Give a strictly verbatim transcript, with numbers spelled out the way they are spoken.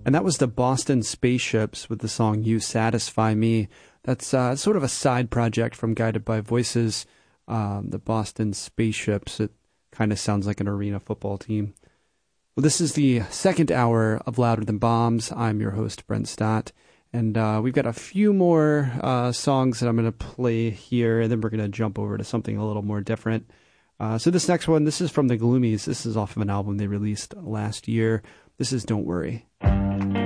And that was the Boston Spaceships with the song You Satisfy Me. That's uh, sort of a side project from Guided by Voices, um, the Boston Spaceships. It kind of sounds like an arena football team. Well, this is the second hour of Louder Than Bombs. I'm your host, Brent Stott. And uh, we've got a few more uh, songs that I'm going to play here, and then we're going to jump over to something a little more different. Uh, so this next one, this is from the Gloomies. This is off of an album they released last year. This is Don't Worry.